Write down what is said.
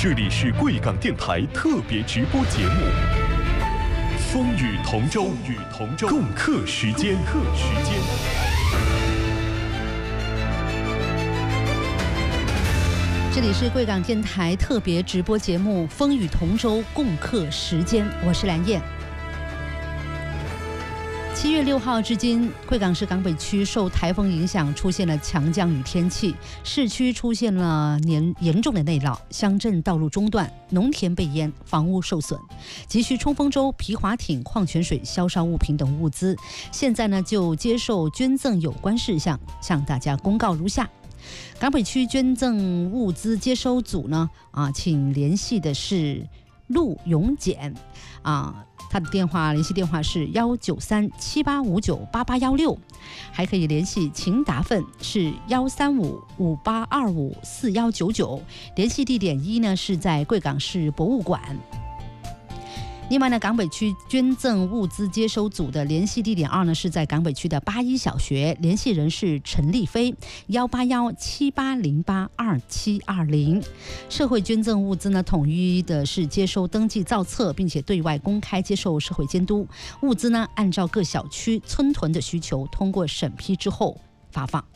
这里是贵港电台特别直播节目《风雨同舟》，共克时艰。 这里是贵港电台特别直播节目《风雨同舟，共克时艰》，我是蓝燕。7月6号至今，贵港市港北区受台风影响，出现了强降雨天气，市区出现了严重的内涝，乡镇道路中断，农田被淹，房屋受损，急需冲锋舟、皮划艇、矿泉水、消烧物品等物资。现在呢，就接受捐赠有关事项，向大家公告如下。港北区捐赠物资接收组呢，请联系的是陆永简他的联系电话是193-7859-8816，还可以联系秦达奋是135-5825-4199，联系地点1呢是在贵港市博物馆。另外呢，港北区捐赠物资接收组的联系地点2呢是在港北区的81小学，联系人是陈丽飞181-7808-2720。社会捐赠物资呢，统一的是接收登记造册，并且对外公开接受社会监督。物资呢，按照各小区村屯的需求，通过审批之后发放。